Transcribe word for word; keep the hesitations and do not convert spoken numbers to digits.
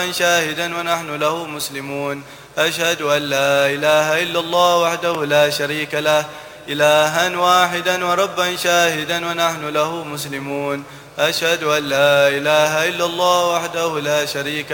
شاهدا ونحن له مسلمون. أشهد أن لا إله إلا الله وحده لا شريك له إلها واحدا وربا شاهدا ونحن له مسلمون. أشهد أن لا إله إلا الله وحده لا شريك